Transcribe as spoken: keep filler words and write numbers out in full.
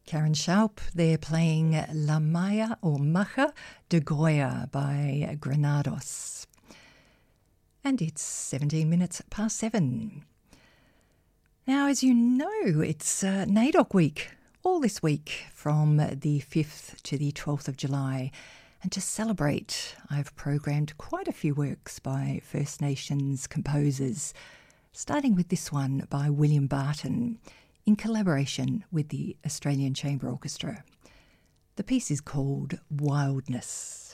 Karen Sharp, they're playing La Maya or Maja de Goya by Granados. And it's seventeen minutes past seven. Now, as you know, it's uh, NAIDOC week, all this week from the fifth to the twelfth of July. And to celebrate, I've programmed quite a few works by First Nations composers, starting with this one by William Barton, in collaboration with the Australian Chamber Orchestra. The piece is called Wildness.